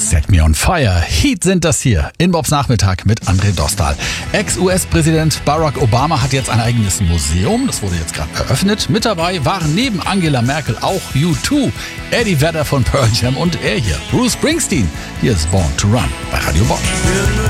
Set Me on Fire. Heat sind das hier in Bobs Nachmittag mit André Dostal. Ex-US-Präsident Barack Obama hat jetzt ein eigenes Museum. Das wurde jetzt gerade eröffnet. Mit dabei waren neben Angela Merkel auch U2, Eddie Vedder von Pearl Jam und er hier, Bruce Springsteen. Hier ist Born to Run bei Radio Bob.